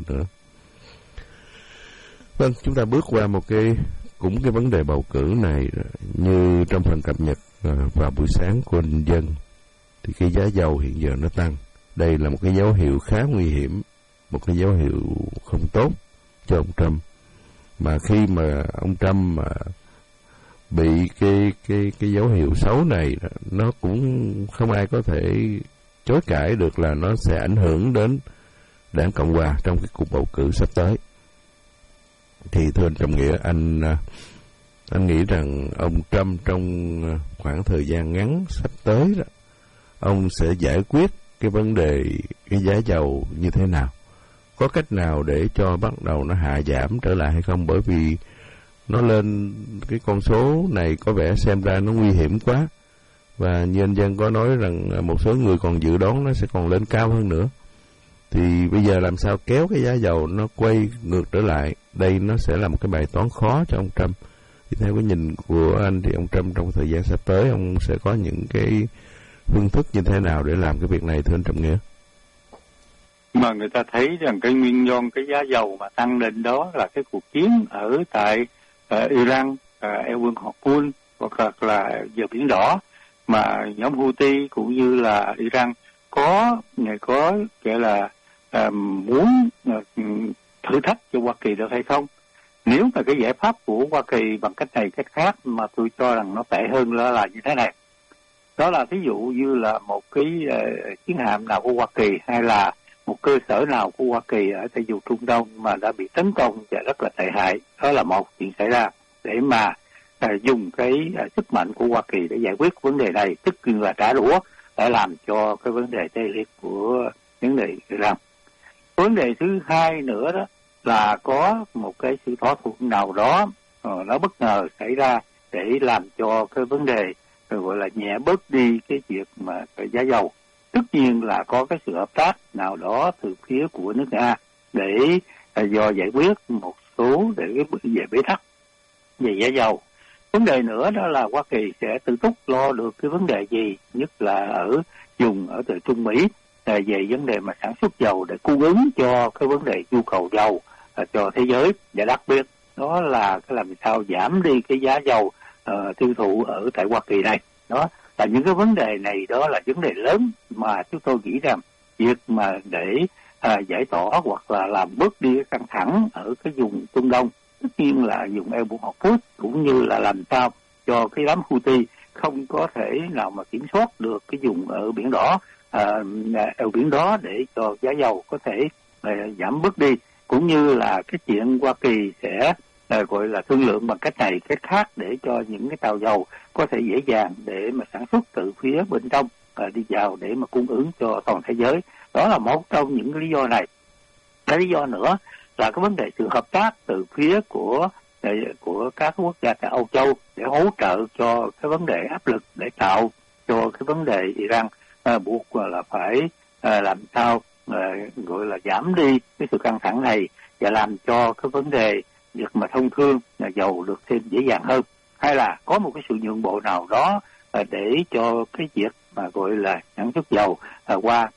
nữa. Vâng, chúng ta bước qua một cái vấn đề bầu cử này, như trong phần cập nhật vào buổi sáng của Nhân dân, thì cái giá dầu hiện giờ nó tăng. Đây là một cái dấu hiệu khá nguy hiểm, một cái dấu hiệu không tốt cho ông Trump. Mà khi mà ông Trump mà bị cái dấu hiệu xấu này, nó cũng không ai có thể chối cãi được là nó sẽ ảnh hưởng đến Đảng Cộng hòa trong cái cuộc bầu cử sắp tới. Thì thưa anh Trọng Nghĩa, anh nghĩ rằng ông Trump trong khoảng thời gian ngắn sắp tới đó, ông sẽ giải quyết cái vấn đề cái giá dầu như thế nào? Có cách nào để cho bắt đầu nó hạ giảm trở lại hay không? Bởi vì nó lên cái con số này có vẻ xem ra nó nguy hiểm quá. Và như anh Dân có nói rằng một số người còn dự đoán nó sẽ còn lên cao hơn nữa. Thì bây giờ làm sao kéo cái giá dầu nó quay ngược trở lại? Đây nó sẽ là một cái bài toán khó cho ông Trump. Thì theo cái nhìn của anh thì ông Trump trong thời gian sắp tới ông sẽ có những cái phương thức như thế nào để làm cái việc này, thưa anh Trọng Nghĩa? Mà người ta thấy rằng cái nguyên nhân cái giá dầu mà tăng lên đó là cái cuộc chiến ở tại Iran, eo biển Hormuz hoặc là giờ Biển Đỏ, mà nhóm Houthi cũng như là Iran có gọi là muốn thử thách cho Hoa Kỳ được hay không. Nếu mà cái giải pháp của Hoa Kỳ bằng cách này cách khác mà tôi cho rằng nó tệ hơn đó là như thế này. Đó là ví dụ như là một cái chiến hạm nào của Hoa Kỳ hay là một cơ sở nào của Hoa Kỳ ở tại vùng Trung Đông mà đã bị tấn công và rất là tệ hại. Đó là một chuyện xảy ra để mà dùng cái sức mạnh của Hoa Kỳ để giải quyết vấn đề này, tức là trả đũa để làm cho cái vấn đề tê liệt của vấn đề Iran. Vấn đề thứ hai nữa đó là có một cái sự thỏa thuận nào đó nó bất ngờ xảy ra để làm cho cái vấn đề gọi là nhẹ bớt đi cái việc mà cái giá dầu. Tất nhiên là có cái sự hợp tác nào đó từ phía của nước Nga để do giải quyết một số để về bế tắc về giá dầu. Vấn đề nữa đó là Hoa Kỳ sẽ tự túc lo được cái vấn đề gì, nhất là ở vùng ở từ Trung Mỹ về vấn đề mà sản xuất dầu để cung ứng cho cái vấn đề nhu cầu dầu cho thế giới, và đặc biệt đó là cái làm sao giảm đi cái giá dầu tiêu thụ ở tại Hoa Kỳ này. Đó là những cái vấn đề này, đó là vấn đề lớn mà chúng tôi nghĩ rằng việc mà để giải tỏa hoặc là làm bớt đi cái căng thẳng ở cái vùng Trung Đông, tất nhiên là dùng eo biển Hormuz, cũng như là làm sao cho cái đám Houthi không có thể nào mà kiểm soát được cái vùng ở Biển Đỏ, eo biển đó, để cho giá dầu có thể giảm bớt đi, cũng như là cái chuyện Hoa Kỳ sẽ gọi là thương lượng bằng cách này cách khác để cho những cái tàu dầu có thể dễ dàng để mà sản xuất từ phía bên trong đi vào để mà cung ứng cho toàn thế giới. Đó là một trong những cái lý do này. Cái lý do nữa là cái vấn đề sự hợp tác từ phía của các quốc gia tại Âu Châu để hỗ trợ cho cái vấn đề áp lực để tạo cho cái vấn đề Iran buộc là phải làm sao gọi là giảm đi cái sự căng thẳng này và làm cho cái vấn đề việc mà thông thương dầu được thêm dễ dàng hơn, hay là có một cái sự nhượng bộ nào đó để cho cái việc mà gọi là sản xuất dầu qua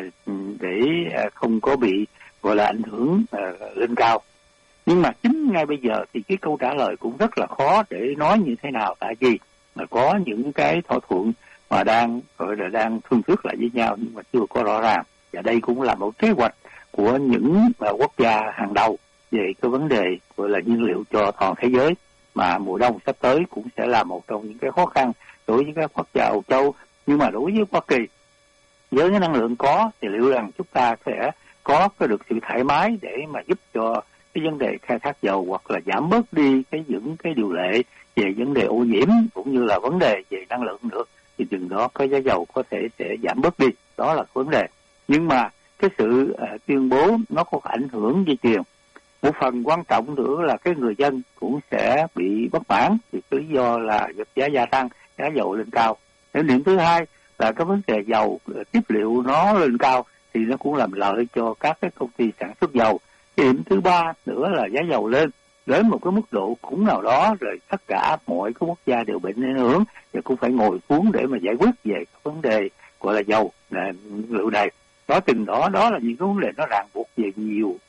để không có bị gọi là ảnh hưởng lên cao. Nhưng mà chính ngay bây giờ thì cái câu trả lời cũng rất là khó để nói như thế nào, tại vì mà có những cái thỏa thuận mà đang gọi là đang thương thuyết lại với nhau nhưng mà chưa có rõ ràng, và đây cũng là một kế hoạch của những quốc gia hàng đầu về cái vấn đề gọi là nhiên liệu cho toàn thế giới, mà mùa đông sắp tới cũng sẽ là một trong những cái khó khăn đối với các quốc gia Âu Châu. Nhưng mà đối với Hoa Kỳ, với cái năng lượng có thì liệu rằng chúng ta sẽ có được sự thoải mái để mà giúp cho cái vấn đề khai thác dầu hoặc là giảm bớt đi những cái điều lệ về vấn đề ô nhiễm cũng như là vấn đề về năng lượng nữa, thì chừng đó cái giá dầu có thể sẽ giảm bớt đi. Đó là vấn đề. Nhưng mà cái sự tuyên bố nó có ảnh hưởng dây chuyền. Một phần quan trọng nữa là cái người dân cũng sẽ bị bất mãn vì cái lý do là vật giá gia tăng, giá dầu lên cao. Cái điểm thứ hai là cái vấn đề dầu tiếp liệu nó lên cao thì nó cũng làm lợi cho các cái công ty sản xuất dầu. Cái điểm thứ ba nữa là giá dầu lên đến một cái mức độ khủng nào đó rồi tất cả mọi cái quốc gia đều bị ảnh hưởng và cũng phải ngồi xuống để mà giải quyết về cái vấn đề gọi là dầu liệu này. Đó chừng đó là những cái vấn đề nó ràng buộc về nhiều